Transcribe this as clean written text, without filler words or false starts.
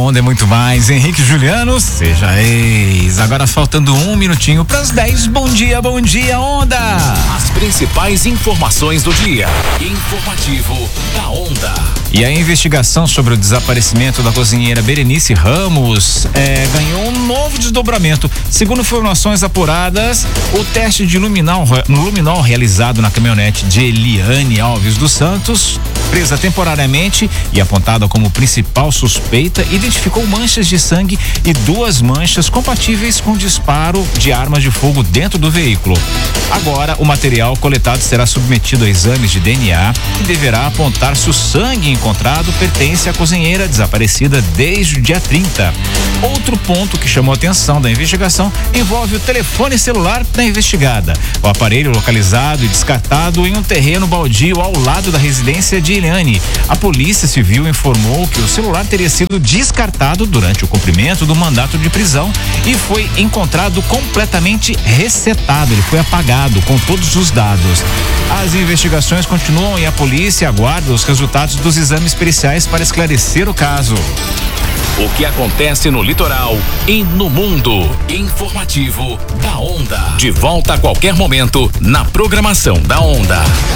Onda é muito mais. Henrique e Juliano, seja ex. Agora faltando 1 minutinho para as 10. Bom dia, Onda. As principais informações do dia. Informativo da Onda. E a investigação sobre o desaparecimento da cozinheira Berenice Ramos ganhou um novo desdobramento. Segundo informações apuradas, o teste de luminol realizado na caminhonete de Eliane Alves dos Santos, presa temporariamente e apontada como principal suspeita, identificou manchas de sangue e 2 manchas compatíveis com disparo de armas de fogo dentro do veículo. Agora, o material coletado será submetido a exames de DNA e deverá apontar se o sangue encontrado pertence à cozinheira desaparecida desde o dia 30. Outro ponto que chamou a atenção da investigação envolve o telefone celular da investigada. O aparelho localizado e descartado em um terreno baldio ao lado da residência de Eliane. A Polícia Civil informou que o celular teria sido descartado durante o cumprimento do mandato de prisão e foi encontrado completamente resetado. Ele foi apagado com todos os dados. As investigações continuam e a polícia aguarda os resultados dos exames periciais para esclarecer o caso. O que acontece no litoral e no mundo. Informativo da Onda. De volta a qualquer momento na programação da Onda.